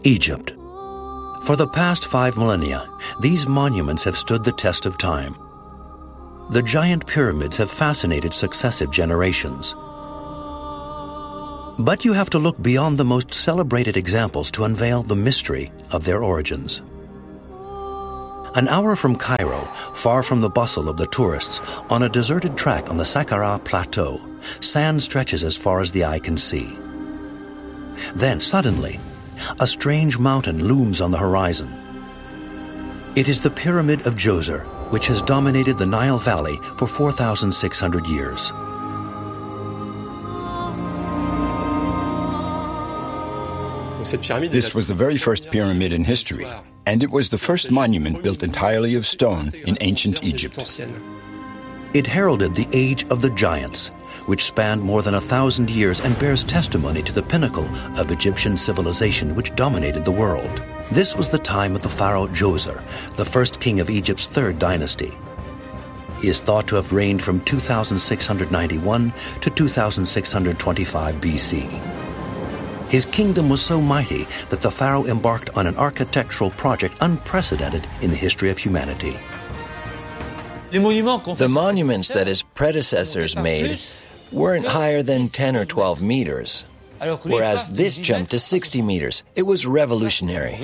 Egypt. For the past 5 millennia, these monuments have stood the test of time. The giant pyramids have fascinated successive generations. But you have to look beyond the most celebrated examples to unveil the mystery of their origins. An hour from Cairo, far from the bustle of the tourists, on a deserted track on the Saqqara Plateau, sand stretches as far as the eye can see. Then, suddenly, a strange mountain looms on the horizon. It is the Pyramid of Djoser, which has dominated the Nile Valley for 4,600 years. This was the very first pyramid in history, and it was the first monument built entirely of stone in ancient Egypt. It heralded the age of the giants, which spanned more than 1,000 years and bears testimony to the pinnacle of Egyptian civilization which dominated the world. This was the time of the pharaoh Djoser, the first king of Egypt's 3rd dynasty. He is thought to have reigned from 2691 to 2625 BC. His kingdom was so mighty that the pharaoh embarked on an architectural project unprecedented in the history of humanity. The monuments that his predecessors made weren't higher than 10 or 12 meters, whereas this jumped to 60 meters. It was revolutionary.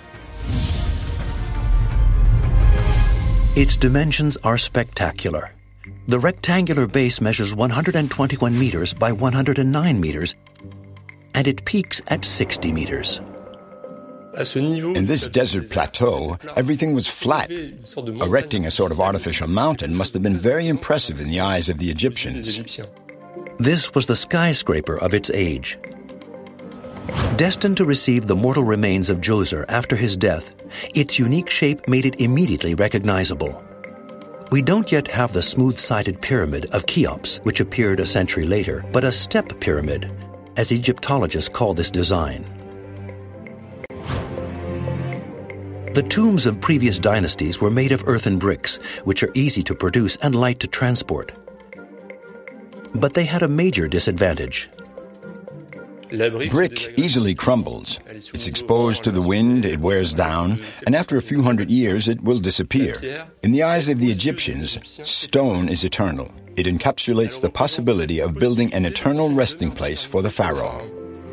Its dimensions are spectacular. The rectangular base measures 121 meters by 109 meters, and it peaks at 60 meters. In this desert plateau, everything was flat. Erecting a sort of artificial mountain must have been very impressive in the eyes of the Egyptians. This was the skyscraper of its age. Destined to receive the mortal remains of Djoser after his death, its unique shape made it immediately recognizable. We don't yet have the smooth-sided pyramid of Cheops, which appeared a century later, but a step pyramid, as Egyptologists call this design. The tombs of previous dynasties were made of earthen bricks, which are easy to produce and light to transport. But they had a major disadvantage. Brick easily crumbles. It's exposed to the wind, it wears down, and after a few hundred years it will disappear. In the eyes of the Egyptians, stone is eternal. It encapsulates the possibility of building an eternal resting place for the pharaoh.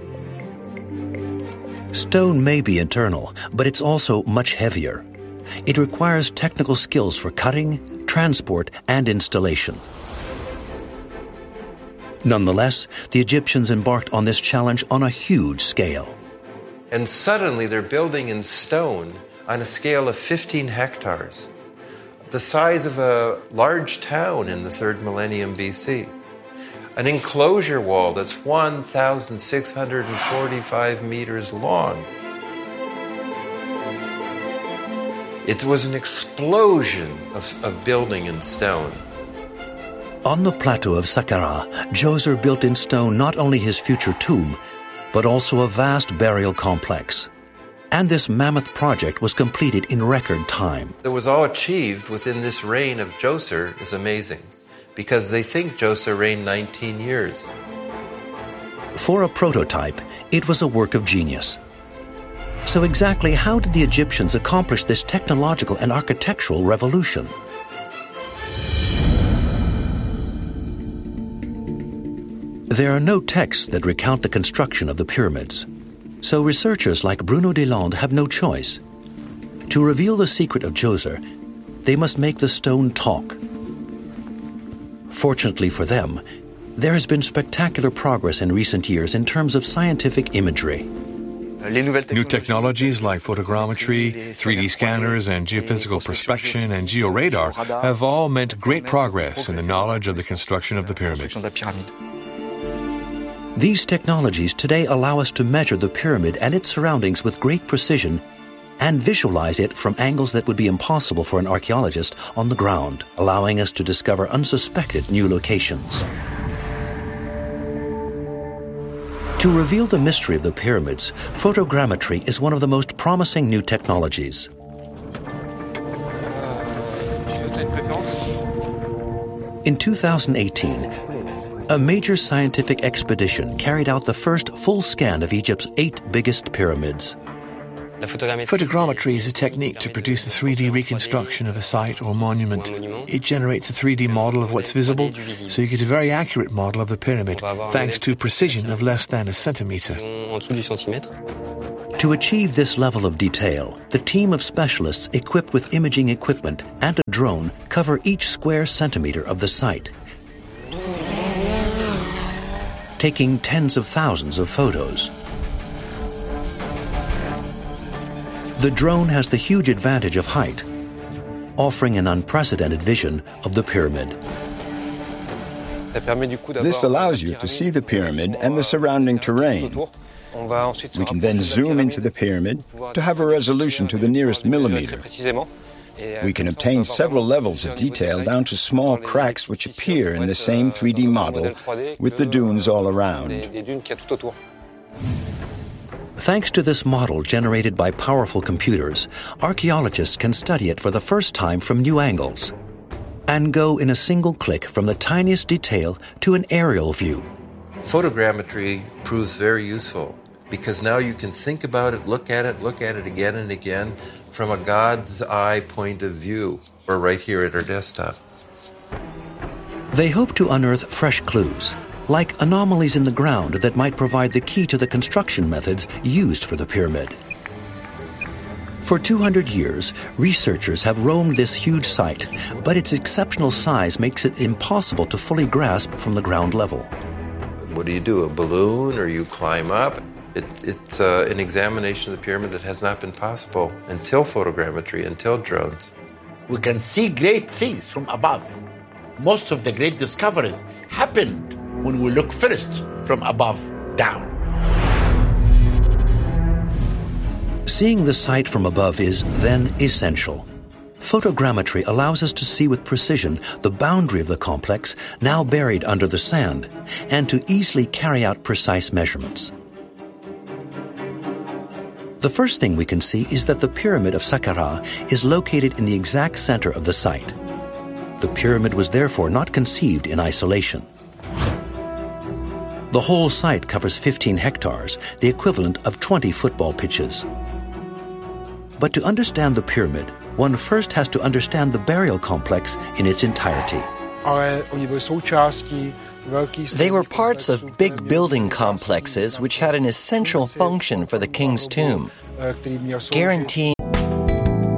Stone may be eternal, but it's also much heavier. It requires technical skills for cutting, transport, and installation. Nonetheless, the Egyptians embarked on this challenge on a huge scale. And suddenly they're building in stone on a scale of 15 hectares, the size of a large town in the 3rd millennium BC. An enclosure wall that's 1,645 meters long. It was an explosion of building in stone. On the plateau of Saqqara, Djoser built in stone not only his future tomb, but also a vast burial complex. And this mammoth project was completed in record time. It was all achieved within this reign of Djoser is amazing, because they think Djoser reigned 19 years. For a prototype, it was a work of genius. So exactly how did the Egyptians accomplish this technological and architectural revolution? There are no texts that recount the construction of the pyramids, so researchers like Bruno Deslandes have no choice. To reveal the secret of Djoser, they must make the stone talk. Fortunately for them, there has been spectacular progress in recent years in terms of scientific imagery. New technologies like photogrammetry, 3D scanners, and geophysical perspection and georadar have all meant great progress in the knowledge of the construction of the pyramid. These technologies today allow us to measure the pyramid and its surroundings with great precision and visualize it from angles that would be impossible for an archaeologist on the ground, allowing us to discover unsuspected new locations. To reveal the mystery of the pyramids, photogrammetry is one of the most promising new technologies. In 2018, a major scientific expedition carried out the first full scan of Egypt's 8 biggest pyramids. Photogrammetry is a technique to produce a 3D reconstruction of a site or monument. It generates a 3D model of what's visible, so you get a very accurate model of the pyramid, thanks to precision of less than a centimeter. To achieve this level of detail, the team of specialists equipped with imaging equipment and a drone cover each square centimeter of the site, taking tens of thousands of photos. The drone has the huge advantage of height, offering an unprecedented vision of the pyramid. This allows you to see the pyramid and the surrounding terrain. We can then zoom into the pyramid to have a resolution to the nearest millimeter. We can obtain several levels of detail down to small cracks which appear in the same 3D model with the dunes all around. Thanks to this model generated by powerful computers, archaeologists can study it for the first time from new angles and go in a single click from the tiniest detail to an aerial view. Photogrammetry proves very useful because now you can think about it, look at it again and again from a God's eye point of view, or right here at our desktop. They hope to unearth fresh clues, like anomalies in the ground that might provide the key to the construction methods used for the pyramid. For 200 years, researchers have roamed this huge site, but its exceptional size makes it impossible to fully grasp from the ground level. What do you do, a balloon, or you climb up? It's an examination of the pyramid that has not been possible until photogrammetry, until drones. We can see great things from above. Most of the great discoveries happened when we look first from above down. Seeing the site from above is, then, essential. Photogrammetry allows us to see with precision the boundary of the complex, now buried under the sand, and to easily carry out precise measurements. The first thing we can see is that the pyramid of Saqqara is located in the exact center of the site. The pyramid was therefore not conceived in isolation. The whole site covers 15 hectares, the equivalent of 20 football pitches. But to understand the pyramid, one first has to understand the burial complex in its entirety. They were parts of big building complexes which had an essential function for the king's tomb, guaranteeing